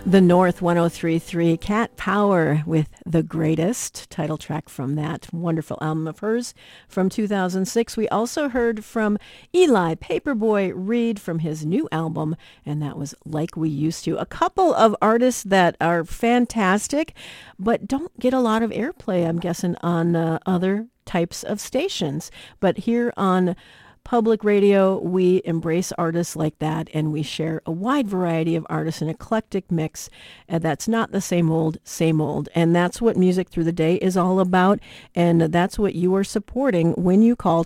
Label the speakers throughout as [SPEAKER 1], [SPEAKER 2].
[SPEAKER 1] The North 103.3, Cat Power with The Greatest, title track from that wonderful album of hers from 2006. We also heard from Eli Paperboy Reed from his new album, and that was Like We Used To. A couple of artists that are fantastic, but don't get a lot of airplay, I'm guessing, on other types of stations. But here on Public Radio, we embrace artists like that, and we share a wide variety of artists, an eclectic mix that's not the same old, same old. And that's what Music Through the Day is all about, and that's what you are supporting when you call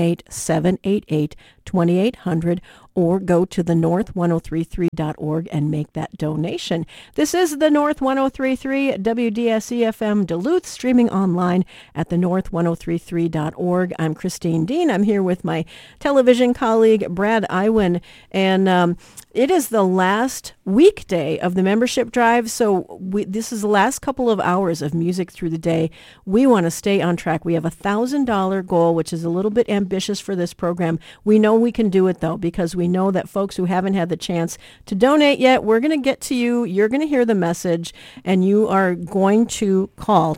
[SPEAKER 1] 218-788-2800 or go to thenorth1033.org and make that donation. This is the North 103.3 WDSE-FM Duluth, streaming online at thenorth1033.org. I'm Christine Dean. I'm here with my television colleague, Brad Iwan, and it is the last weekday of the membership drive, so this is the last couple of hours of Music Through the Day. We want to stay on track. We have a $1,000 goal, which is a little bit ambitious for this program. We know we can do it, though, because we know that folks who haven't had the chance to donate yet, we're going to get to you. You're going to hear the message, and you are going to call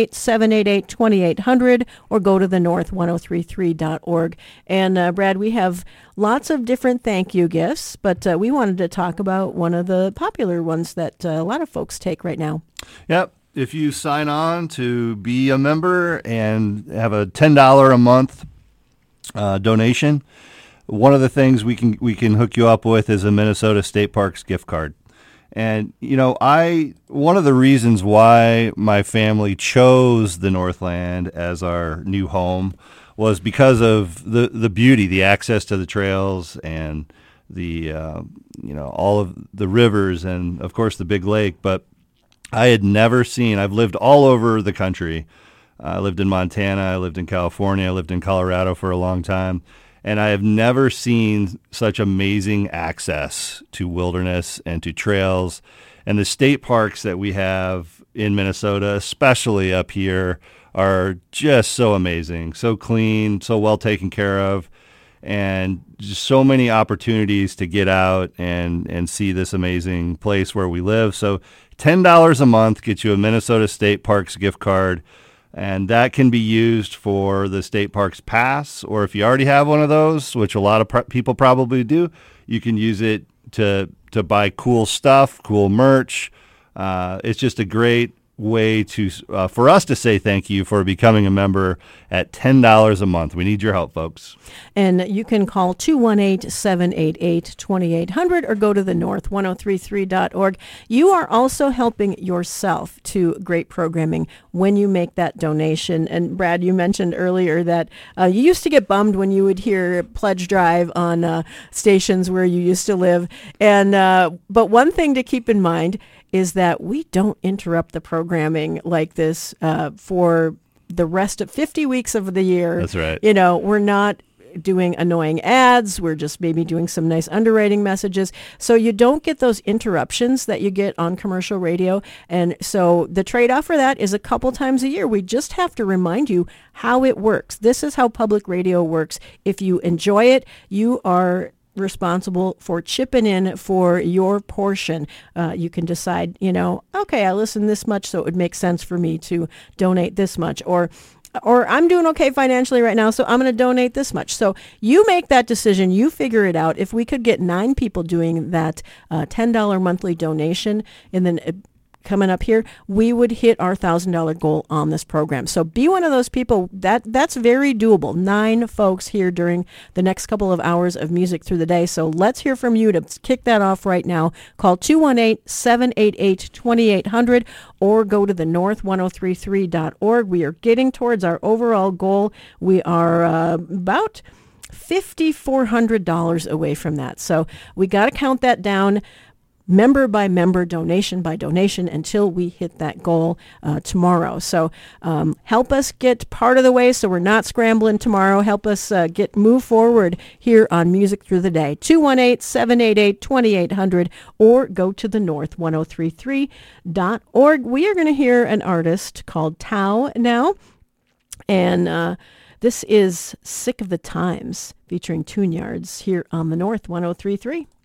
[SPEAKER 1] 218-788-2800 or go to thenorth1033.org. And, Brad, we have lots of different thank you gifts, but we wanted to talk about one of the popular ones that a lot of folks take right now.
[SPEAKER 2] Yep. If you sign on to be a member and have a $10 a month donation, one of the things we can hook you up with is a Minnesota State Parks gift card. And, you know, one of the reasons why my family chose the Northland as our new home was because of the beauty, the access to the trails, and the all of the rivers, and of course the big lake. But I had never seen. I've lived all over the country. I lived in Montana. I lived in California. I lived in Colorado for a long time, and I have never seen such amazing access to wilderness and to trails. And the state parks that we have in Minnesota, especially up here, are just so amazing, so clean, so well taken care of, and just so many opportunities to get out and see this amazing place where we live. So $10 a month gets you a Minnesota State Parks gift card, and that can be used for the State Parks Pass, or if you already have one of those, which a lot of people probably do, you can use it to buy cool stuff, cool merch. It's just a great way to for us to say thank you for becoming a member at $10 a month. We need your help, folks.
[SPEAKER 1] And you can call 218-788-2800 or go to thenorth1033.org. You are also helping yourself to great programming when you make that donation. And Brad, you mentioned earlier that you used to get bummed when you would hear Pledge Drive on stations where you used to live. And but one thing to keep in mind is that we don't interrupt the programming like this for the rest of 50 weeks of the year.
[SPEAKER 2] That's right.
[SPEAKER 1] You know, we're not doing annoying ads. We're just maybe doing some nice underwriting messages. So you don't get those interruptions that you get on commercial radio. And so the trade-off for that is a couple times a year. We just have to remind you how it works. This is how public radio works. If you enjoy it, you are responsible for chipping in for your portion. You can decide, okay, I listen this much, so it would make sense for me to donate this much, or I'm doing okay financially right now, so I'm going to donate this much. So you make that decision. You figure it out. If we could get 9 people doing that $10 monthly donation, and then coming up here, we would hit our $1,000 goal on this program. So be one of those people. That's very doable. 9 folks here during the next couple of hours of Music Through the Day. So let's hear from you to kick that off right now. Call 218-788-2800 or go to thenorth1033.org. We are getting towards our overall goal. We are about $5,400 away from that. So we got to count that down member by member, donation by donation, until we hit that goal tomorrow. So help us get part of the way so we're not scrambling tomorrow. Help us move forward here on Music Through the Day. 218-788-2800 or go to thenorth1033.org. We are going to hear an artist called Tao now. And this is Sick of the Times featuring Tune Yards here on the North 103.3.